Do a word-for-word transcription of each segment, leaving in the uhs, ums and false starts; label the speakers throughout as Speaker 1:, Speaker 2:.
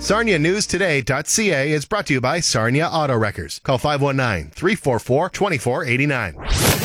Speaker 1: Sarnia News Today dot C A is brought to you by Sarnia Auto Wreckers. Call five one nine, three four four, two four eight nine.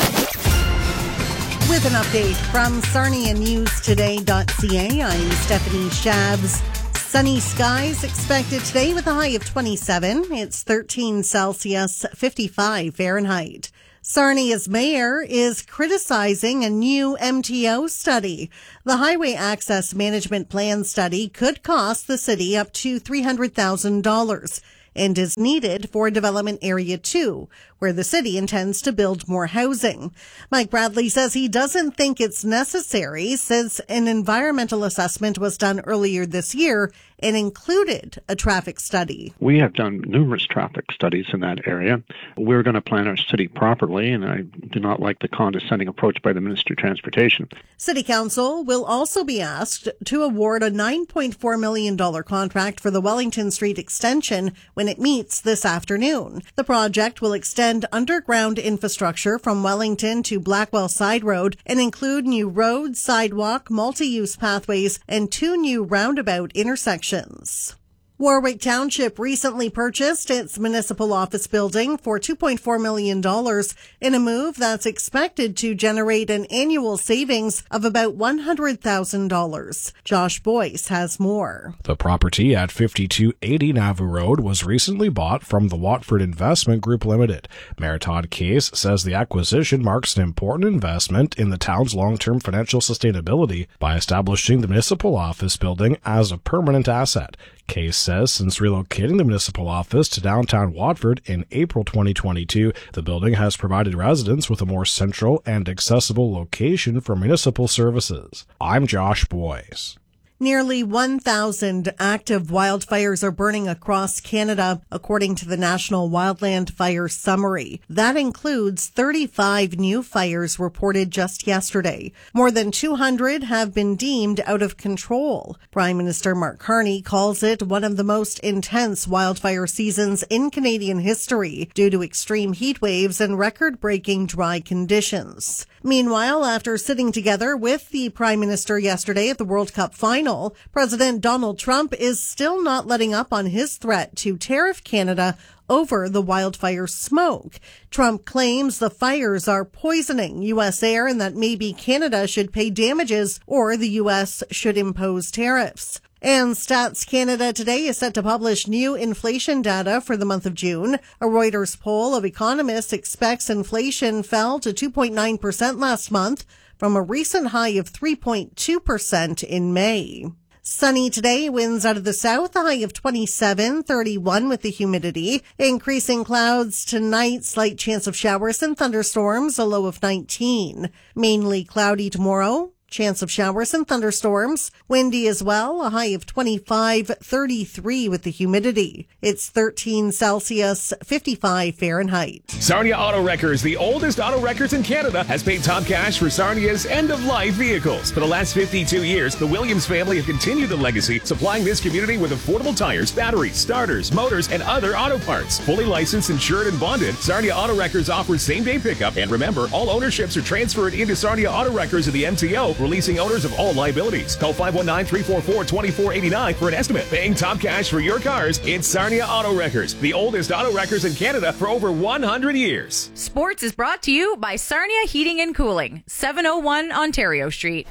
Speaker 2: With an update from Sarnia News Today dot C A, I'm Stephanie Shabs. Sunny skies expected today with a high of twenty-seven. It's thirteen Celsius, fifty-five Fahrenheit. Sarnia's mayor is criticizing a new M T O study. The Highway Access Management Plan study could cost the city up to three hundred thousand dollars and is needed for Development Area two, where the city intends to build more housing. Mike Bradley says he doesn't think it's necessary since an environmental assessment was done earlier this year and included a traffic study.
Speaker 3: We have done numerous traffic studies in that area. We're going to plan our city properly, and I do not like the condescending approach by the Minister of Transportation.
Speaker 2: City Council will also be asked to award a nine point four million dollars contract for the Wellington Street extension when it meets this afternoon. The project will extend underground infrastructure from Wellington to Blackwell Side Road and include new roads, sidewalk, multi-use pathways, and two new roundabout intersections. Warwick Township recently purchased its municipal office building for two point four million dollars in a move that's expected to generate an annual savings of about one hundred thousand dollars. Josh Boyce has more.
Speaker 4: The property at fifty-two eighty Nauvoo Road was recently bought from the Watford Investment Group Limited. Mayor Todd Case says the acquisition marks an important investment in the town's long-term financial sustainability by establishing the municipal office building as a permanent asset. Case says since relocating the municipal office to downtown Watford in April twenty twenty-two, the building has provided residents with a more central and accessible location for municipal services. I'm Josh Boyce.
Speaker 2: Nearly one thousand active wildfires are burning across Canada, according to the National Wildland Fire Summary. That includes thirty-five new fires reported just yesterday. More than two hundred have been deemed out of control. Prime Minister Mark Carney calls it one of the most intense wildfire seasons in Canadian history due to extreme heat waves and record-breaking dry conditions. Meanwhile, after sitting together with the Prime Minister yesterday at the World Cup final, President Donald Trump is still not letting up on his threat to tariff Canada over the wildfire smoke. Trump claims the fires are poisoning U S air and that maybe Canada should pay damages or the U S should impose tariffs. And Stats Canada today is set to publish new inflation data for the month of June. A Reuters poll of economists expects inflation fell to two point nine percent last month from a recent high of three point two percent in May. Sunny today, winds out of the south, a high of twenty-seven, thirty-one with the humidity. Increasing clouds tonight, slight chance of showers and thunderstorms, a low of nineteen. Mainly cloudy tomorrow. Chance of showers and thunderstorms. Windy as well, a high of twenty-five, thirty-three with the humidity. It's thirteen Celsius, fifty-five Fahrenheit.
Speaker 5: Sarnia Auto Wreckers, the oldest auto wreckers in Canada, has paid top cash for Sarnia's end-of-life vehicles. For the last fifty-two years, the Williams family have continued the legacy, supplying this community with affordable tires, batteries, starters, motors, and other auto parts. Fully licensed, insured, and bonded, Sarnia Auto Wreckers offers same-day pickup. And remember, all ownerships are transferred into Sarnia Auto Wreckers of the M T O, releasing owners of all liabilities. Call five one nine, three four four, two four eight nine for an estimate. Paying top cash for your cars, it's Sarnia Auto Wreckers, the oldest auto wreckers in Canada for over one hundred years.
Speaker 6: Sports is brought to you by Sarnia Heating and Cooling, seven oh one Ontario Street.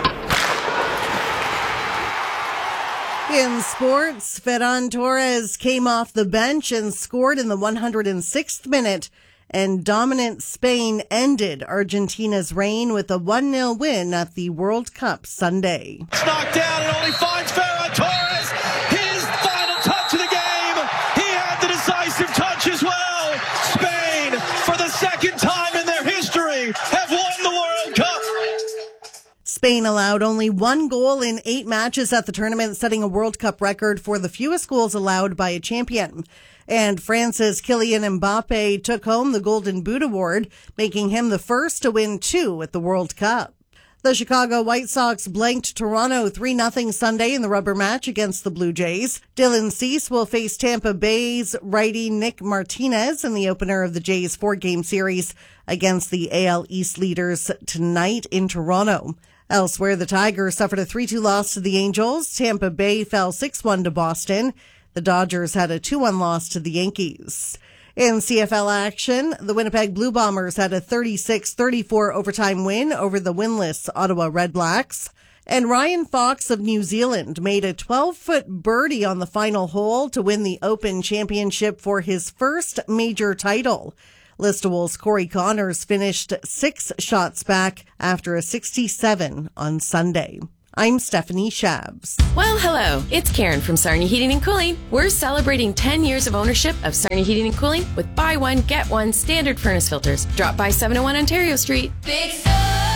Speaker 2: In sports, Ferran Torres came off the bench and scored in the one hundred sixth minute, and dominant Spain ended Argentina's reign with a one nil win at the World Cup Sunday.
Speaker 7: It's knocked down and only finds Ferran Torres. His final touch of the game. He had the decisive touch as well. Spain, for the second time in their history, have won the World Cup.
Speaker 2: Spain allowed only one goal in eight matches at the tournament, setting a World Cup record for the fewest goals allowed by a champion. And France's Kylian Mbappe took home the Golden Boot Award, making him the first to win two at the World Cup. The Chicago White Sox blanked Toronto three nothing Sunday in the rubber match against the Blue Jays. Dylan Cease will face Tampa Bay's righty Nick Martinez in the opener of the Jays' four-game series against the A L East leaders tonight in Toronto. Elsewhere, the Tigers suffered a three two loss to the Angels. Tampa Bay fell six one to Boston. The Dodgers had a two one loss to the Yankees. In C F L action, the Winnipeg Blue Bombers had a thirty-six thirty-four overtime win over the winless Ottawa Redblacks. And Ryan Fox of New Zealand made a twelve-foot birdie on the final hole to win the Open Championship for his first major title. Listowel's Corey Connors finished six shots back after a sixty-seven on Sunday. I'm Stephanie Shabs.
Speaker 8: Well, hello. It's Karen from Sarnia Heating and Cooling. We're celebrating ten years of ownership of Sarnia Heating and Cooling with buy one, get one standard furnace filters. Drop by seven oh one Ontario Street.
Speaker 9: Big stars,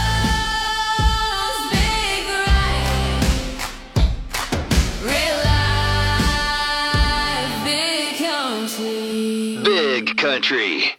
Speaker 9: big ride. Real life, big country.
Speaker 10: Big country.